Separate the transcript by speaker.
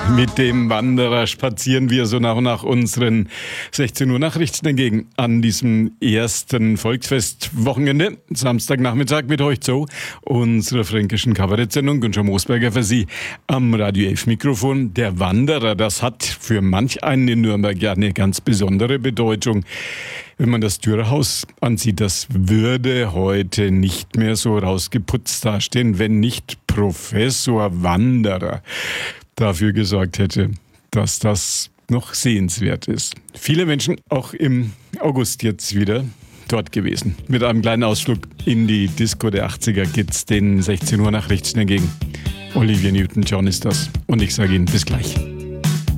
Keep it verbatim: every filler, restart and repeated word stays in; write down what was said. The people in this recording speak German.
Speaker 1: Mit dem Wanderer spazieren wir so nach und nach unseren sechzehn Uhr Nachrichten entgegen an diesem ersten Volksfestwochenende. Samstagnachmittag mit euch zu unserer fränkischen Kabarettsendung. Günther Moosberger für Sie am Radio elf Mikrofon. Der Wanderer, das hat für manch einen in Nürnberg ja eine ganz besondere Bedeutung. Wenn man das Türhaus ansieht, das würde heute nicht mehr so rausgeputzt dastehen, wenn nicht Professor Wanderer dafür gesorgt hätte, dass das noch sehenswert ist. Viele Menschen auch im August jetzt wieder dort gewesen. Mit einem kleinen Ausflug in die Disco der achtziger geht's den sechzehn Uhr Nachrichten entgegen. Olivia Newton-John ist das und ich sage Ihnen bis gleich.